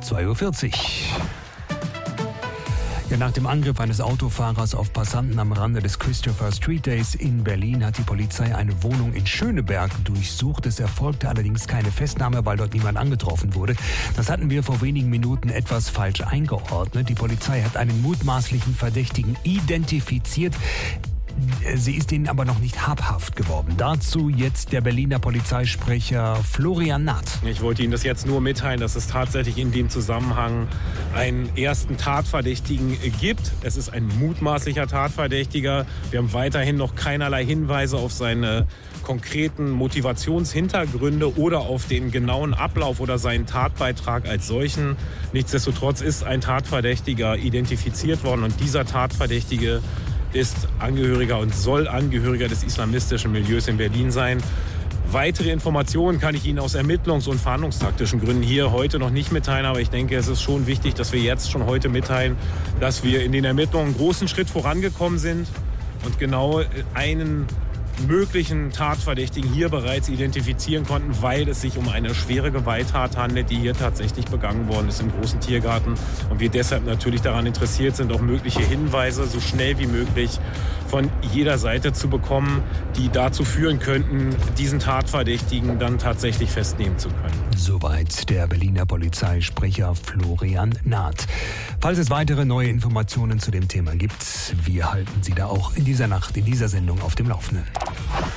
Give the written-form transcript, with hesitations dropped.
2:40 Uhr. Ja, nach dem Angriff eines Autofahrers auf Passanten am Rande des Christopher Street Days in Berlin hat die Polizei eine Wohnung in Schöneberg durchsucht. Es erfolgte allerdings keine Festnahme, weil dort niemand angetroffen wurde. Das hatten wir vor wenigen Minuten etwas falsch eingeordnet. Die Polizei hat einen mutmaßlichen Verdächtigen identifiziert. Sie ist ihnen aber noch nicht habhaft geworden. Dazu jetzt der Berliner Polizeisprecher Florian Nath. Ich wollte Ihnen das jetzt nur mitteilen, dass es tatsächlich in dem Zusammenhang einen ersten Tatverdächtigen gibt. Es ist ein mutmaßlicher Tatverdächtiger. Wir haben weiterhin noch keinerlei Hinweise auf seine konkreten Motivationshintergründe oder auf den genauen Ablauf oder seinen Tatbeitrag als solchen. Nichtsdestotrotz ist ein Tatverdächtiger identifiziert worden und dieser Tatverdächtige ist Angehöriger und soll Angehöriger des islamistischen Milieus in Berlin sein. Weitere Informationen kann ich Ihnen aus ermittlungs- und verhandlungstaktischen Gründen hier heute noch nicht mitteilen, aber ich denke, es ist schon wichtig, dass wir jetzt schon heute mitteilen, dass wir in den Ermittlungen einen großen Schritt vorangekommen sind und genau einen möglichen Tatverdächtigen hier bereits identifizieren konnten, weil es sich um eine schwere Gewalttat handelt, die hier tatsächlich begangen worden ist im großen Tiergarten. Und wir deshalb natürlich daran interessiert sind, auch mögliche Hinweise so schnell wie möglich von jeder Seite zu bekommen, die dazu führen könnten, diesen Tatverdächtigen dann tatsächlich festnehmen zu können. Soweit der Berliner Polizeisprecher Florian Nath. Falls es weitere neue Informationen zu dem Thema gibt, wir halten Sie da auch in dieser Nacht, in dieser Sendung auf dem Laufenden.